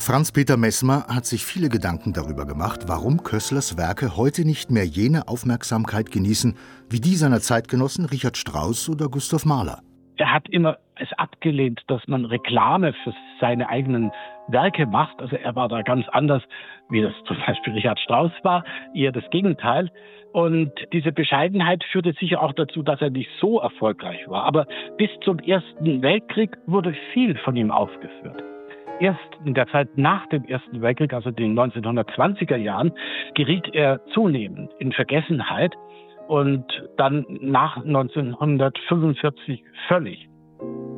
Franz-Peter Messmer hat sich viele Gedanken darüber gemacht, warum Kösslers Werke heute nicht mehr jene Aufmerksamkeit genießen, wie die seiner Zeitgenossen Richard Strauss oder Gustav Mahler. Er hat immer es abgelehnt, dass man Reklame für seine eigenen Werke macht. Also er war da ganz anders, wie das zum Beispiel Richard Strauss war, eher das Gegenteil. Und diese Bescheidenheit führte sicher auch dazu, dass er nicht so erfolgreich war. Aber bis zum Ersten Weltkrieg wurde viel von ihm aufgeführt. Erst in der Zeit nach dem Ersten Weltkrieg, also den 1920er Jahren, geriet er zunehmend in Vergessenheit und dann nach 1945 völlig.